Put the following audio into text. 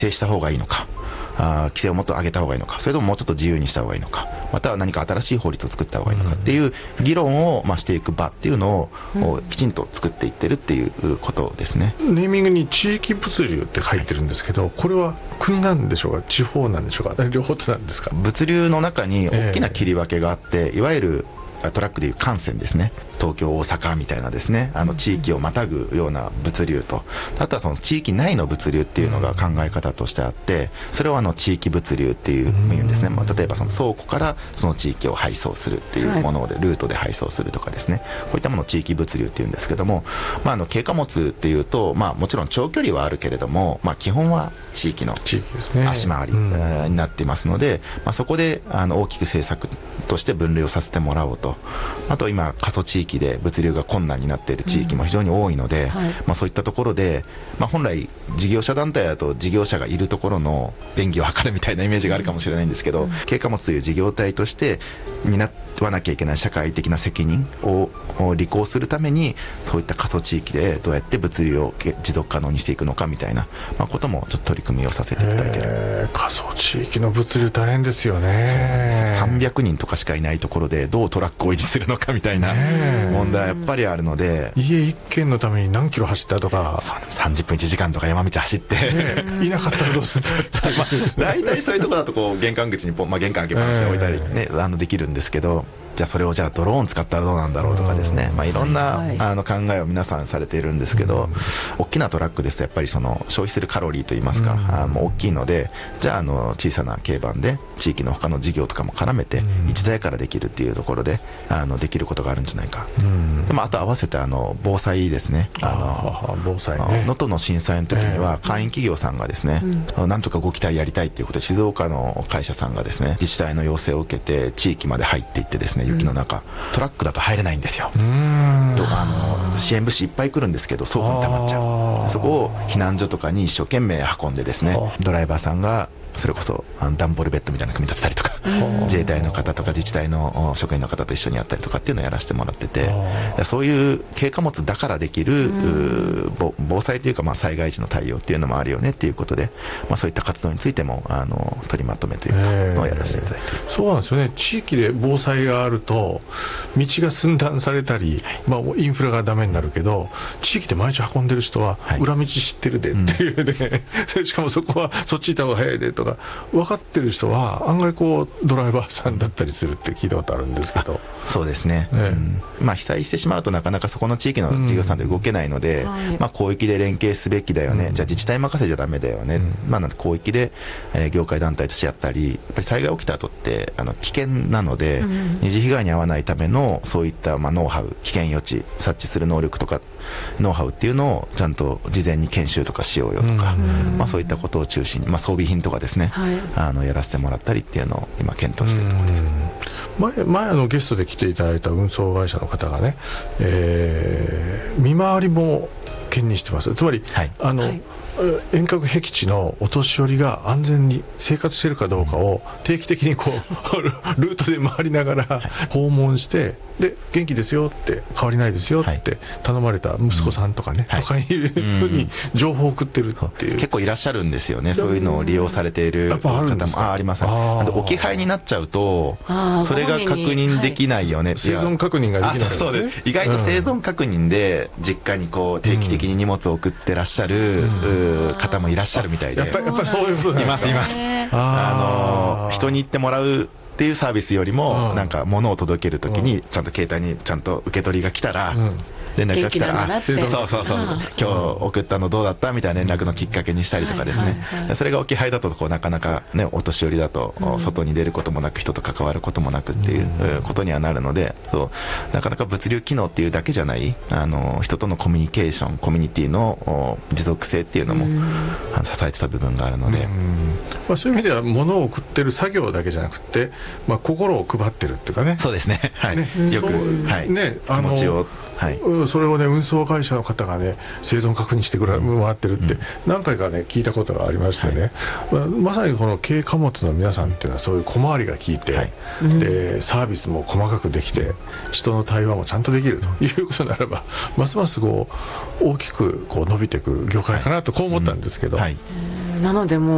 定した方がいいのか、規制をもっと上げた方がいいのか、それとももうちょっと自由にした方がいいのか、または何か新しい法律を作った方がいいのかっていう議論をしていく場っていうのをきちんと作っていってるっていうことですね。 ネーミングに地域物流って書いてるんですけど、これは国なんでしょうか、地方なんでしょうか、両方となんですか。 物流の中に大きな切り分けがあって、いわゆるトラックでいう幹線ですね、東京大阪みたいなですね、地域をまたぐような物流と、あとはその地域内の物流っていうのが考え方としてあって、それを地域物流っていう意味ですね。例えばその倉庫からその地域を配送するっていうもので、ルートで配送するとかですね、こういったものを地域物流っていうんですけども、軽貨物っていうと、もちろん長距離はあるけれども、基本は地域の足回りになっていますので、そこで大きく政策として分類をさせてもらおうと。あと今過疎地域で物流が困難になっている地域も非常に多いので、そういったところで、本来事業者団体だと事業者がいるところの便宜を図るみたいなイメージがあるかもしれないんですけど、軽貨物という事業体として担わなきゃいけない社会的な責任を履行するために、そういった過疎地域でどうやって物流を持続可能にしていくのかみたいな、こともちょっと取り組みをさせていただいている。 過疎地域の物流大変ですよね。 そうなんですよ。300人とかしかいないところでどうトラックを維持するのかみたいな問題はやっぱりあるので、 家1軒のために何キロ走ったとか、 30分1時間とか山道走って、 いなかったらどうする大体そういうところだと玄関口に玄関開けっぱなしで置いたり、できるんですけど、じゃあそれをドローン使ったらどうなんだろうとかですね、いろんな、考えを皆さんされているんですけど、大きなトラックですとやっぱりその消費するカロリーといいますか、もう大きいので、じゃあ小さな軽バンで地域の他の事業とかも絡めて一台からできるっていうところでできることがあるんじゃないか。でもあと合わせて防災ですね。 防災ね。 能登の震災の時には会員企業さんがですね、なんとかご期待やりたいっていうことで、静岡の会社さんがですね、自治体の要請を受けて地域まで入っていってですね、雪の中、トラックだと入れないんですよ。支援物資いっぱい来るんですけど倉庫に溜まっちゃう。そこを避難所とかに一生懸命運んでですね、ドライバーさんがそれこそ段ボールベッドみたいなの組み立てたりとか、自衛隊の方とか自治体の職員の方と一緒にやったりとかっていうのをやらせてもらってて、そういう軽貨物だからできる防災というか災害時の対応っていうのもあるよねっていうことで、そういった活動についても取りまとめというのをやらせていただいている。 そうなんですよね。地域で防災があると道が寸断されたり、インフラがダメになるけど、地域で毎日運んでる人は裏道知ってるでっていうね、しかもそこはそっち行った方が早いでとか分かってる人は案外ドライバーさんだったりするって聞いたことあるんですけど。 そうですね、被災してしまうとなかなかそこの地域の事業さんで動けないので、広域で連携すべきだよね、じゃあ自治体任せじゃダメだよね、なんで広域で、業界団体としてやったり、やっぱり災害起きた後って危険なので、二次被害に遭わないためのそういったノウハウ、危険予知察知する能力とかノウハウっていうのをちゃんと事前に研修とかしようよとか、そういったことを中心に、装備品とかですね、やらせてもらったりっていうのを今検討しているところです。 前ゲストで来ていただいた運送会社の方がね、見回りも兼任してます。つまり、遠隔僻地のお年寄りが安全に生活しているかどうかを定期的にルートで回りながら訪問して、で元気ですよって、変わりないですよって頼まれた息子さんとかね、都会にいるふうに情報を送ってるっていう、 結構いらっしゃるんですよね。そういうのを利用されている方もあります。置き配になっちゃうとそれが確認できないよね、 生存確認ができない。 そうです。意外と生存確認で実家に定期的に荷物を送ってらっしゃる方もいらっしゃるみたいで、 やっぱりそういうことなんですか。 います。人に言ってもらうっていうサービスよりも、物を届けるときにちゃんと携帯にちゃんと受け取りが来たら、連絡が来たら、そう今日送ったのどうだったみたいな連絡のきっかけにしたりとかですね、それが置き配だとなかなかね、お年寄りだと外に出ることもなく、人と関わることもなくっていうことにはなるので、なかなか物流機能っていうだけじゃない人とのコミュニケーション、コミュニティの持続性っていうのも支えてた部分があるので、 そういう意味では物を送ってる作業だけじゃなくて、心を配ってるっていうかね。 そうですね、よく気持ちを、 それをね、運送会社の方がね、生存確認してもらってるって何回かね聞いたことがありましてね、まさにこの軽貨物の皆さんっていうのはそういう小回りが効いて、でサービスも細かくできて、人の対話もちゃんとできるということならば、ますます大きく伸びていく業界かなとこう思ったんですけど、 なのでもう